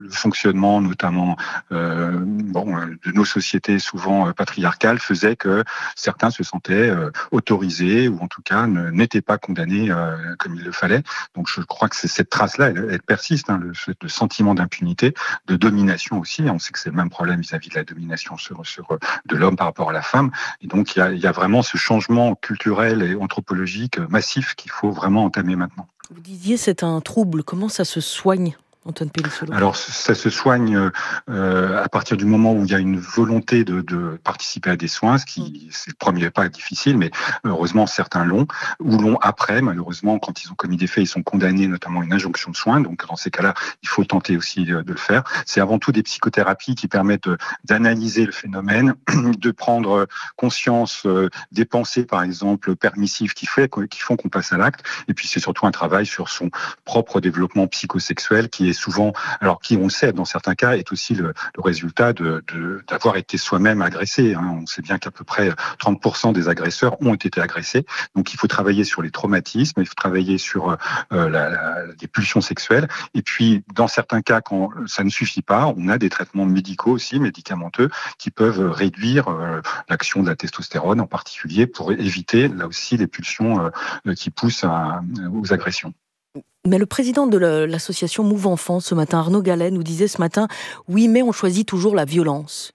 le fonctionnement notamment de nos sociétés souvent patriarcales faisait que certains se sentaient autorisés ou en tout cas n'étaient pas condamnés comme il le fallait. Donc je crois que cette trace-là, elle persiste, le sentiment d'impunité, de domination aussi. On sait que c'est le même problème vis-à-vis de la domination de l'homme par rapport à la femme. Et donc il y a vraiment ce changement culturel et anthropologique massif qu'il faut vraiment entamer maintenant. Vous disiez c'est un trouble. Comment ça se soigne, Antoine Pellissolo? Alors, ça se soigne à partir du moment où il y a une volonté de participer à des soins, c'est le premier pas difficile, mais heureusement certains l'ont, ou l'ont après. Malheureusement, quand ils ont commis des faits, ils sont condamnés notamment à une injonction de soins. Donc, dans ces cas-là, il faut tenter aussi de le faire. C'est avant tout des psychothérapies qui permettent d'analyser le phénomène, de prendre conscience des pensées, par exemple, permissives qui font qu'on passe à l'acte. Et puis, c'est surtout un travail sur son propre développement psychosexuel qui est souvent, alors qui on le sait dans certains cas, est aussi le résultat d'avoir été soi-même agressé. On sait bien qu'à peu près 30% des agresseurs ont été agressés. Donc il faut travailler sur les traumatismes, il faut travailler sur les pulsions sexuelles. Et puis dans certains cas, quand ça ne suffit pas, on a des traitements médicaux aussi, médicamenteux, qui peuvent réduire l'action de la testostérone en particulier pour éviter là aussi les pulsions qui poussent aux agressions. Mais le président de l'association Move Enfant, ce matin, Arnaud Gallet, nous disait ce matin, oui, mais on choisit toujours la violence.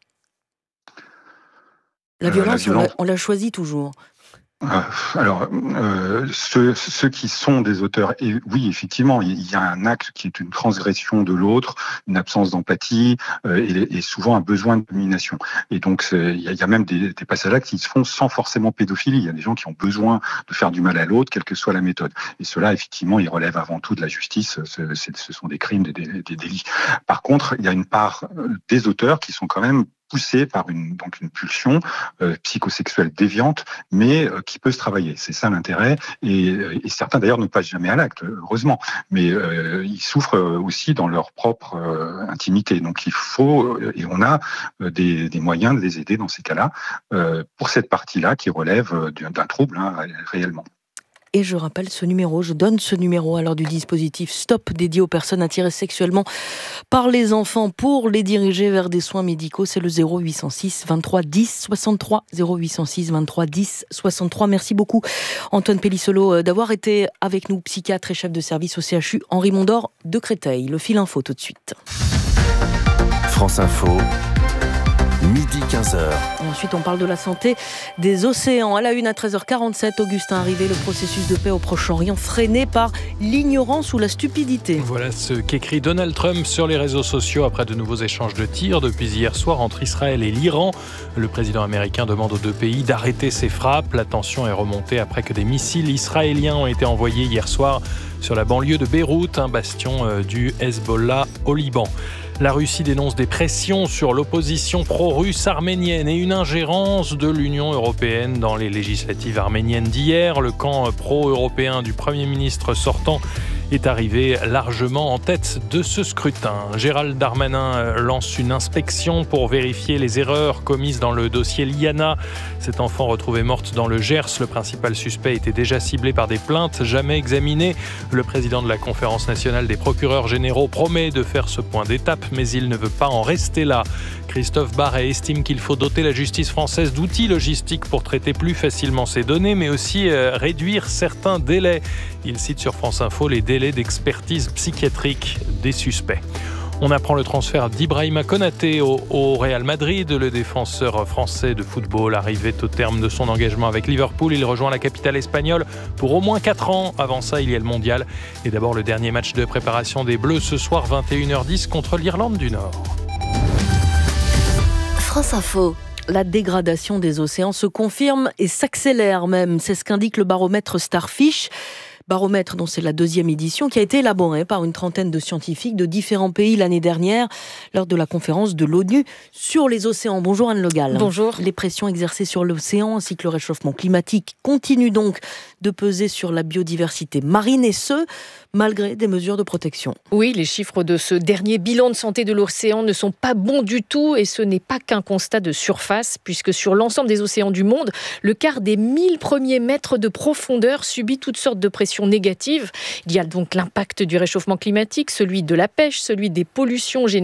La violence, on la choisit toujours. Alors, ceux qui sont des auteurs, et oui, effectivement, il y a un acte qui est une transgression de l'autre, une absence d'empathie et souvent un besoin de domination. Et donc, il y a même des passages là qui se font sans forcément pédophilie. Il y a des gens qui ont besoin de faire du mal à l'autre, quelle que soit la méthode. Et cela, effectivement, ils relèvent avant tout de la justice. Ce sont des crimes, des délits. Par contre, il y a une part des auteurs qui sont quand même poussé par une pulsion psychosexuelle déviante, mais qui peut se travailler. C'est ça l'intérêt. Et certains d'ailleurs ne passent jamais à l'acte, heureusement. Mais ils souffrent aussi dans leur propre intimité. Donc il faut, et on a des moyens de les aider dans ces cas-là, pour cette partie-là qui relève d'un trouble réellement. Et je rappelle je donne ce numéro alors du dispositif Stop dédié aux personnes attirées sexuellement par les enfants pour les diriger vers des soins médicaux. C'est le 0806 23 10 63 0806 23 10 63. Merci beaucoup Antoine Pellissolo d'avoir été avec nous, psychiatre et chef de service au CHU Henri Mondor de Créteil. Le fil info tout de suite. France Info. Midi 15h. Ensuite, on parle de la santé des océans. À la une à 13h47, Augustin Arrivé, le processus de paix au Proche-Orient freiné par l'ignorance ou la stupidité. Voilà ce qu'écrit Donald Trump sur les réseaux sociaux après de nouveaux échanges de tirs depuis hier soir entre Israël et l'Iran. Le président américain demande aux deux pays d'arrêter ces frappes. La tension est remontée après que des missiles israéliens ont été envoyés hier soir sur la banlieue de Beyrouth, un bastion du Hezbollah au Liban. La Russie dénonce des pressions sur l'opposition pro-russe arménienne et une ingérence de l'Union européenne dans les législatives arméniennes d'hier. Le camp pro-européen du Premier ministre sortant est arrivé largement en tête de ce scrutin. Gérald Darmanin lance une inspection pour vérifier les erreurs commises dans le dossier Liana. Cette enfant retrouvée morte dans le Gers, le principal suspect était déjà ciblé par des plaintes jamais examinées. Le président de la Conférence nationale des procureurs généraux promet de faire ce point d'étape, mais il ne veut pas en rester là. Christophe Barret estime qu'il faut doter la justice française d'outils logistiques pour traiter plus facilement ces données, mais aussi réduire certains délais. Il cite sur France Info les délais d'expertise psychiatrique des suspects. On apprend le transfert d'Ibrahima Konaté au Real Madrid. Le défenseur français de football arrivait au terme de son engagement avec Liverpool. Il rejoint la capitale espagnole pour au moins 4 ans. Avant ça, il y a le mondial. Et d'abord, le dernier match de préparation des Bleus ce soir, 21h10 contre l'Irlande du Nord. France Info. La dégradation des océans se confirme et s'accélère même. C'est ce qu'indique le baromètre Starfish. Baromètre dont c'est la 2e édition, qui a été élaborée par une trentaine de scientifiques de différents pays l'année dernière lors de la conférence de l'ONU sur les océans. Bonjour Anne Le Gall. Bonjour. Les pressions exercées sur l'océan ainsi que le réchauffement climatique continuent donc de peser sur la biodiversité marine et ce, malgré des mesures de protection. Oui, les chiffres de ce dernier bilan de santé de l'océan ne sont pas bons du tout et ce n'est pas qu'un constat de surface puisque sur l'ensemble des océans du monde, le quart des 1000 premiers mètres de profondeur subit toutes sortes de pressions négatives. Il y a donc l'impact du réchauffement climatique, celui de la pêche, celui des pollutions générées